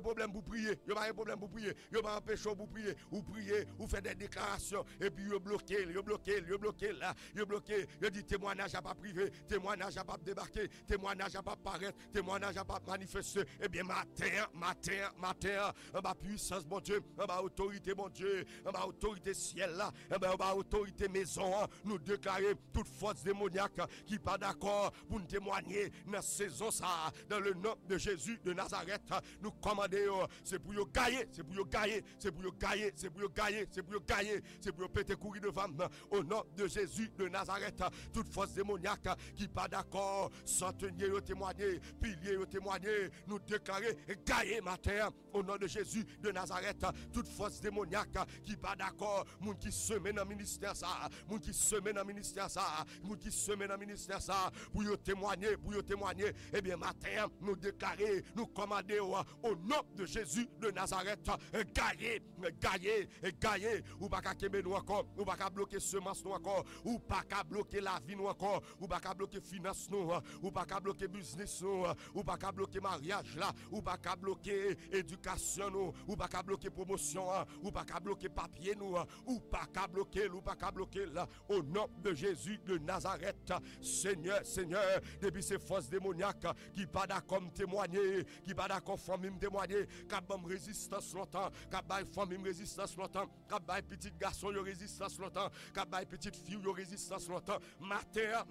problème pour prier, il n'y a pas de problème pour prier, il n'y a pas de péché pour prier, ou fait des déclarations, et puis il bloqué, là, il bloqué, il dit témoignage à pas privé, témoignage à pas débarquer, témoignage à pas paraître, témoignage à pas manifester. Eh bien, matin, en bas puissance, mon Dieu, en bas autorité, mon Dieu, en bas autorité ciel là, en bas autorité maison, nous déclarer toute force démoniaque qui pas d'accord pour nous témoigner dans la saison ça, dans le nom de Jésus de Nazareth, nous commandons, c'est pour vous gagner, c'est pour vous gagner, c'est pour vous gagner, c'est pour vous gagner, c'est pour vous gagner, c'est pour vous péter courir devant au nom de Jésus de Nazareth, toute force démoniaque qui pas d'accord, sans tenir au témoigner, pilier au témoigner, nous déclarer gagner matin au nom de Jésus de Nazareth, toute force démoniaque qui pas d'accord, moun qui sème dans le ministère ça, moun qui sème dans le ministère ça, moun qui sème dans le ministère ça, pour vous témoigner, eh bien matin nous déclarer, nous commander au nom de Jésus de Nazareth, gagner, ou pas qu'à kembe nous encore, ou pas qu'à bloquer semence nous encore, ou pas qu'à bloquer la vie nous encore, ou pas qu'à bloquer finance nous, ou pas qu'à bloquer business nous, ou pas qu'à bloquer mariage là, ou pas qu'à bloquer éducation nous, ou pas qu'à bloquer promotion, ou pas qu'à bloquer papier nous, ou pas qu'à bloquer là, au nom de Jésus de Nazareth, Seigneur, depuis ces forces démoniaques qui pas d'accord témoigner, qui pas d'accord famille témoigner, qui a résistance longtemps, qui a famille résistance longtemps, qui a petit garçon résistance longtemps, qui a petite fille résistance longtemps, matin,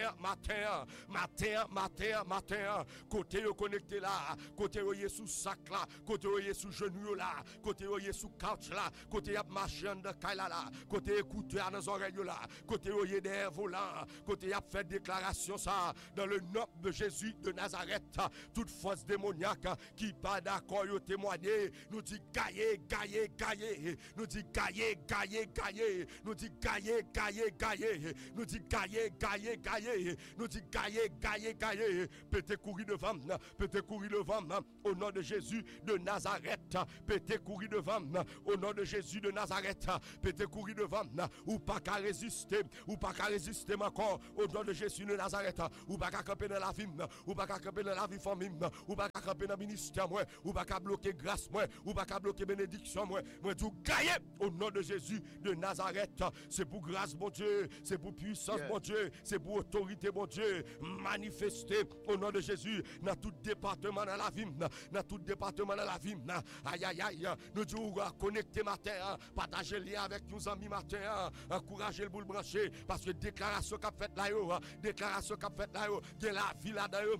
côté connecté là, côté sous sac là, côté sous genou là, côté sous couch là, côté a marché dans caille là, côté écouter dans les oreilles là, côté des volants, côté a fait déclaration ça dans le nom de Jésus de Nazareth, toute force démoniaque qui pas d'accord au témoigner, nous dit gailler, nous dit gailler, nous dit gailler, nous dit gailler, nous dit gailler, pété courir devant, au nom de Jésus de Nazareth, pété courir devant, au nom de Jésus de Nazareth, pété courir devant, ou pas qu'à résister, encore, au nom de Jésus de Nazareth, ou pas qu'à camper dans la vie, ou pas qu'à camper dans la vie famille, ou pas qu'à camper dans le ministère, ou pas qu'à bloquer grâce, ou pas qu'à bloquer bénédiction, moi tout gailler, au nom de Jésus de Nazareth, c'est pour grâce, mon Dieu, c'est pour puissance, mon Dieu, c'est pour autorité, mon Dieu, manifester au nom de Jésus dans tout département dans la vie, aïe, nous disons connecter matin, partager le lien avec nos amis matin, encourager le boule branché, parce que déclaration qu'a fait là, de la vie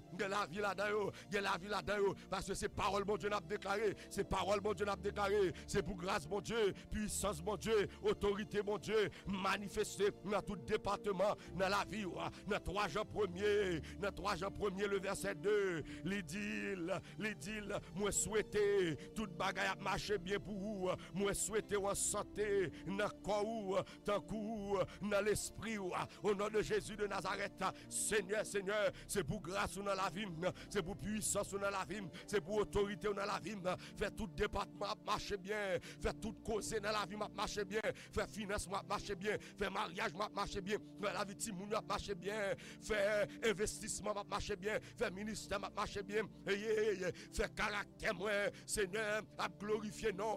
là-dedans, parce que c'est parole, mon Dieu, n'a déclaré, c'est pour grâce, mon Dieu, puissance, mon Dieu, autorité, mon Dieu, manifester dans tout département, dans la vie, dans 3 Jean 1er, le verset 2, l'idylle, moi souhaiter, toute bagaille marche bien pour vous, moi souhaiter en santé, dans le corps, dans l'esprit, au nom de Jésus de Nazareth, Seigneur, c'est pour grâce dans la vie, c'est pour puissance dans la vie, c'est pour autorité dans la vie, faire tout département marcher bien, faire tout cause dans la vie marcher bien, faire finance marcher bien, faire mariage marcher bien, faire la vie de moun marcher bien, faire investissement marcher bien, faire ministère marcher bien, faire caractère moi, Seigneur, à glorifier non,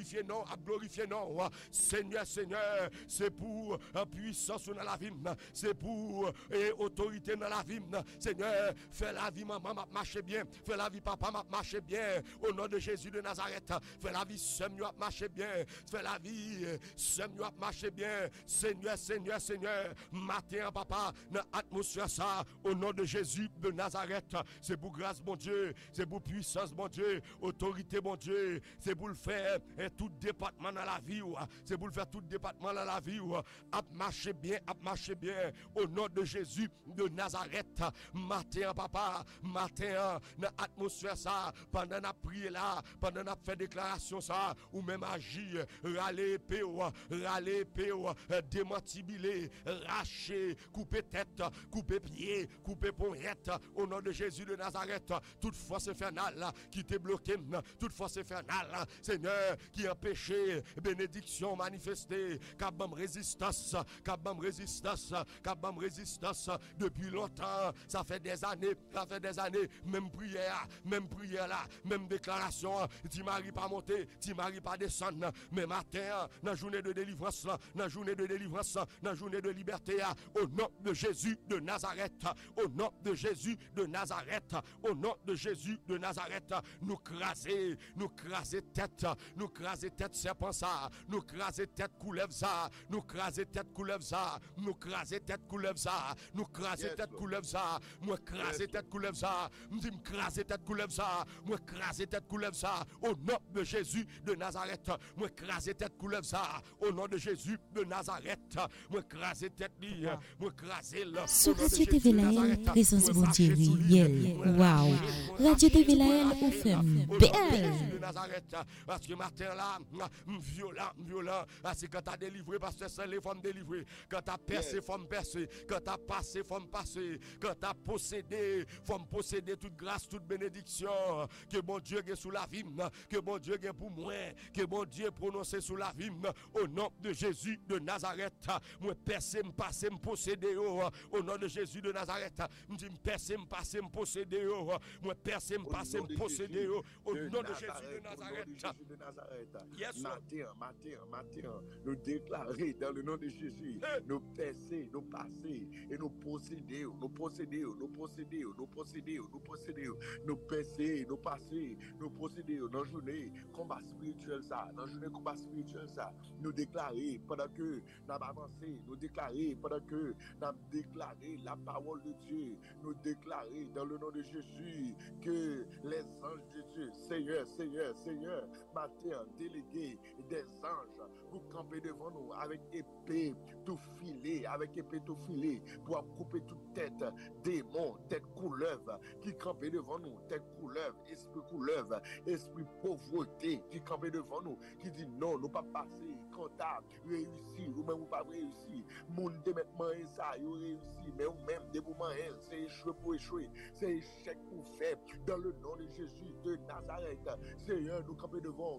Seigneur, c'est pour puissance dans la vie, c'est pour autorité dans la vie, Seigneur, fais la vie maman marcher bien, fais la vie papa marcher bien, au nom de Jésus de Nazareth, fais la vie sœur marcher bien, fais la vie sœur marcher bien, Seigneur, matin papa, dans l'atmosphère ça, au nom de Jésus de Nazareth, c'est pour grâce mon Dieu, c'est pour puissance mon Dieu, autorité mon Dieu, c'est pour le faire tout département dans la vie, c'est pour le faire tout département dans la vie, à marcher bien, au nom de Jésus de Nazareth, matin papa, dans l'atmosphère ça, pendant la prière là, pendant la fait déclaration ça, ou même agir, râler épée, démantibler, racher, couper tête, couper pied, couper poignette, au nom de Jésus de Nazareth, toute force infernale qui t'est bloquée, toute force infernale, Seigneur, qui empêché bénédiction manifestée, kabam résistance, depuis longtemps, ça fait des années, même prière là, même même déclaration, ti Marie pas monter, ti Marie pas descendre, mais matin, dans journée de délivrance, dans journée de délivrance, dans journée de liberté, au nom de Jésus de Nazareth, au nom de Jésus de Nazareth, au nom de Jésus de Nazareth, nous craser tête serpent ça, nous craser tête couleuvre ça, nous craser tête couleuvre ça, nous craser tête couleuvre ça, nous craser tête couleuvre ça, moi craser tête couleuvre ça, me craser tête couleuvre ça, moi craser tête couleuvre ça, au nom de Jésus de Nazareth, moi craser tête couleuvre ça, au nom de Jésus de Nazareth, moi craser tête li, moi craser là. Sur Radio TV Laël, présence bon Dieu, Yel, waouh. Radio TV Laël, ou femme belle. Parce que matin là, violent, c'est quand t'as délivré, parce que c'est les femmes délivrées, quand t'as percé, femmes percées, quand t'as passé, femmes passées, quand t'as possédé, femmes posséder toute grâce, toute bénédiction, que bon Dieu est sous la vie, que bon Dieu est pour moi, que bon Dieu prononcé sous la vie, au nom de Jésus de Nazareth, moi percé, me passer, me posséder, au nom de Jésus de Nazareth, me dit me percé, me passer, me posséder, moi percé, me passer, me posséder, au nom de Jésus de Nazareth. Yes, matin, nous déclarer dans le nom de Jésus, nous percer, nous passer et nous posséder, nous posséder, nous percer, nous passer, nous posséder dans journée combat spirituel ça, dans journée combat spirituel ça, nous déclarer pendant que nous avancé, nous déclarer pendant que nous déclarer la parole de Dieu, nous déclarer dans le nom de Jésus que les anges de Dieu, Seigneur, matin, délégué des anges pour camper devant nous avec épée tout filé, pour couper toute tête, démon, tête couleuvre qui campait devant nous, tête couleuvre, esprit pauvreté qui campait devant nous, qui dit non, nous pas passer, comptable, réussi, ou même ou pas réussi, moun de maintenant ça, yo réussi, mais ou même de moment c'est échoué pour échouer, c'est échec pour faire, dans le nom de Jésus de Nazareth, Seigneur, nous camper devant,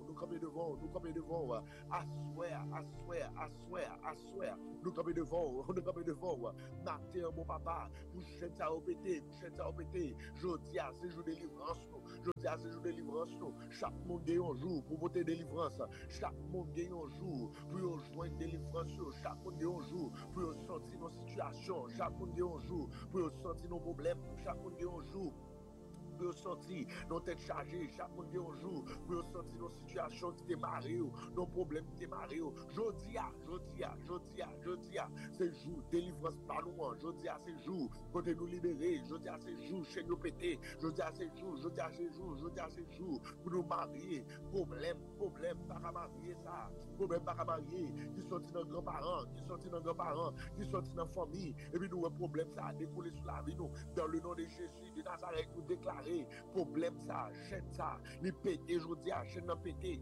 assoir, nous camper devant, matin, mon papa, pour chaîne ça au pété, jeudi à ce jour de délivrance, chaque monde gagne un jour pour voter délivrance, chaque monde gagne un jour pour joindre délivrance, chaque monde gagne un jour pour sortir nos situations, chaque monde gagne un jour pour sortir nos problèmes, chaque monde gagne un jour pour sortir nos têtes chargées, chaque monde un jour pour sortir nos situations qui démarrent, nos problèmes qui démarrent. Jodia, c'est jour délivrance par nous, jodia c'est jour pour nous libérer, jodia c'est jour chez nous péter, jodia c'est jour pour nous marier, problème pas à marier ça, problème pas à marier, qui sortit dans grands-parents, qui sortit dans la famille, et puis nous un problème ça a découlé sur la vie nous, dans le nom de Jésus de Nazareth, nous déclarer problème ça, chaîne ça, les pété, jodia, chaîne à pété,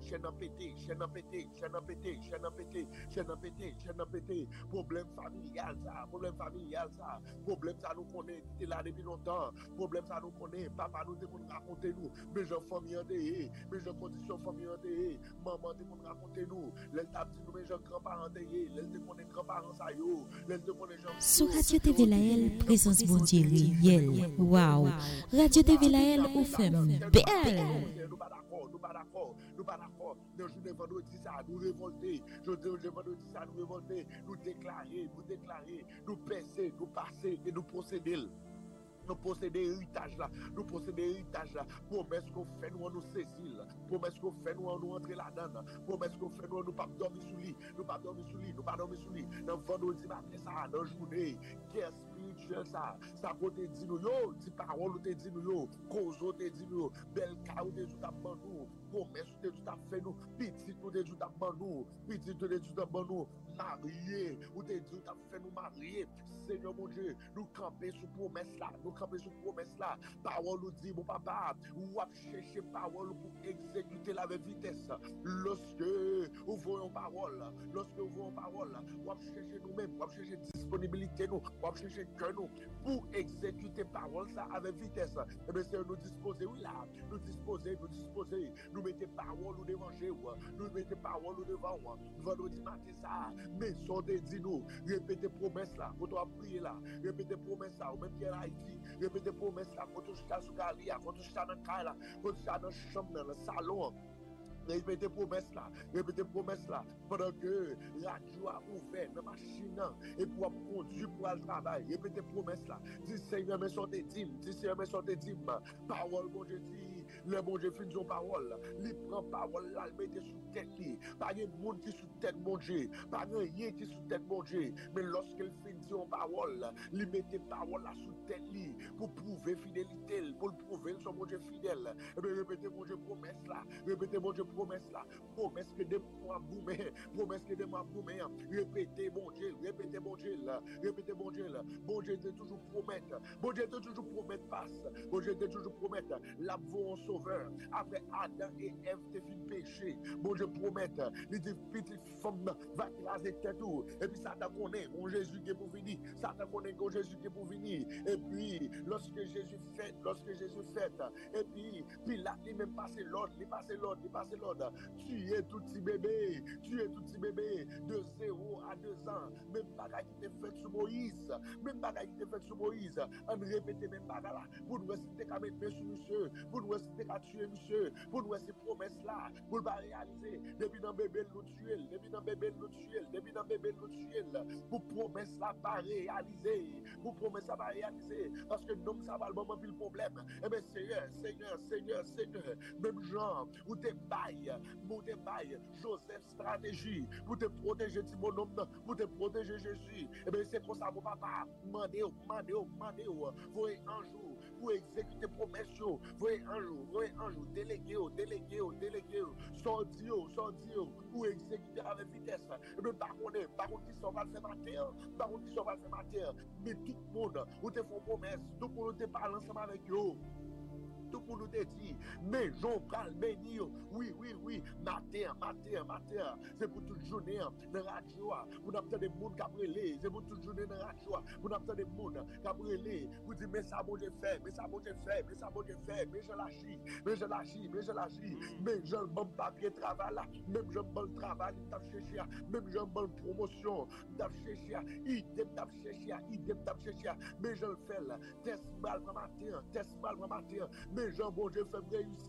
problème familial ça, problème ça nous connaît, qui là depuis longtemps, problème ça nous connaît, papa nous devons raconter nous, mes gens famille endeuillés, mes gens conditions famille endeuillées, maman devons raconter nous, les tables nous mes gens grands-parents endeuillés, les devons les grands-parents ça yo, les devons les gens. Sur Radio TV Laël, présence bon Dieu, Yel, waouh. Radio TV Laël, ou femme belle. Nous pas d'accord. Dans journée vendredi ça, nous révolter. Vendredi ça, nous révolter. Nous déclarer, nous percer, nous passer et nous procéder. Nous posséder héritage là, promesse qu'on fait nous saisir, promesse qu'on fait nous entrer là-dedans, promesse qu'on fait nous pas dormir sous lit, dans vendredi matin ça, dans journée, guerre spirituelle ça côté dit nous yo, dit parole te dit nous yo, cause te dit nous, bel cas ou te tout à nous, promesse te tout à fait nous, petit ou te tout à nous, marié, ou te dit tout à fait nous marier, Seigneur mon Dieu, nous camper sous promesse là, parole nous dit mon papa, ou à chercher parole pour exécuter exécuter la vitesse. Lorsque nous voyons parole, on va chercher nous-mêmes, on va chercher disponibilité nous, on va chercher que nous pour exécuter parole ça avec vitesse. Et bien c'est nous disposer, oui là, nous disposer, nous mettez parole ou devant nous mettez parole ou devant moi. Vendredi matin ça, mais sortez dit nous, répétez promesse là, quand on prier là, répétez promesse là, ou même qui est là Haïti, répétez promesse là, quand on chita sous Galia, quand on chita dans le caille là, quand on chita dans la chambre, dans le salon. Répétez promesse là, pendant que la radio a ouvert dans la machine et pour conduire pour le travail. Répétez promesse là. Dis Seigneur, mais sortez dîmes, parole, bon Dieu dit, le bon Dieu finit son parole. Il prend parole là, il met sous tête. Pas de monde qui sous tête, bon Dieu. Pas de rien qui sous tête, bon Dieu. Mais lorsqu'il finit son parole, il met parole là sous tête pour prouver fidélité, pour prouver son bon Dieu fidèle. Et bien répétez bon Dieu promesse là. Répétez bon Dieu promesse là, promesse que des mois boumé, répétez bon Dieu là, bon Dieu de toujours promettre, passe, bon Dieu de toujours promettre, la voie en sauveur, après Adam et Ève te fin péché, bon Dieu promettre, il dit petite femme va écraser tête tout, et puis ça t'a connaît, mon Jésus qui est pour venir, et puis lorsque Jésus fait, et puis Pilate il même passé l'ordre, tuer tout petit bébé, de 0 à 2 ans, même bagaille qui était fait sur Moïse, on répète même bagaille là, pour nous essayer de mettre sur monsieur, pour nous essayer de tuer monsieur, pour nous essayer promesse là, pour ne pas réaliser, depuis dans bébé nous tuer, pour promesse là pas réaliser, parce que nous ça va le moment le problème, et bien Seigneur, même Jean, ou te bail, Joseph stratégie, pour te protéger mon homme, pour te protéger Jésus, et bien c'est comme ça mon papa, mandez, voyez un jour, pour exécuter promesse, voyez un jour, délégué, sorti, pour exécuter avec vitesse, et bien par contre qui s'en va le faire matin, mais tout le monde, ou te font promesse, tout le monde te parle ensemble avec eux. Tout pour nous dire, mais Jean pral bénir, oui, matin, c'est pour toute journée dans la radio, pour n'avoir des monde qui brûlé, c'est pour toute journée dans la radio, pour n'avoir des monde qui brûlé, pour dire mais ça bon Dieu fait, mais je lâchis, mais je bon papier travail là, même je bon travail, t'a chercher, même je bon promotion, t'a chercher, idem t'a chercher, mais je le fais là, test mal matin, mais Jean bon Dieu fait réussir.